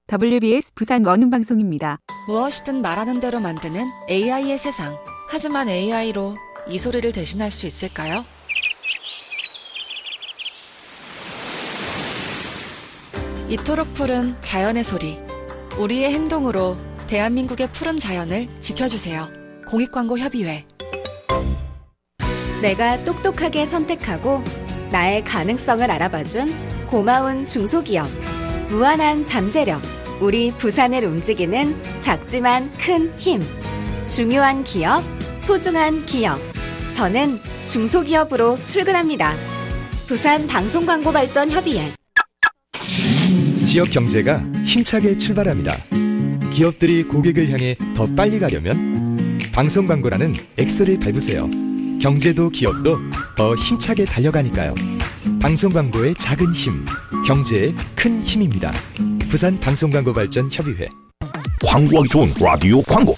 WBS 부산 원음방송입니다. 무엇이든 말하는 대로 만드는 AI의 세상. 하지만 AI로 이 소리를 대신할 수 있을까요? 이토록 푸른 자연의 소리. 우리의 행동으로 대한민국의 푸른 자연을 지켜주세요. 공익광고협의회. 내가 똑똑하게 선택하고 나의 가능성을 알아봐준 고마운 중소기업. 무한한 잠재력. 우리 부산을 움직이는 작지만 큰 힘. 중요한 기업, 소중한 기업. 저는 중소기업으로 출근합니다. 부산 방송광고발전협의회. 지역 경제가 힘차게 출발합니다. 기업들이 고객을 향해 더 빨리 가려면 방송 광고라는 X를 밟으세요. 경제도 기업도 더 힘차게 달려가니까요. 방송 광고의 작은 힘, 경제의 큰 힘입니다. 부산 방송광고발전협의회. 광고하기 좋은 라디오 광고.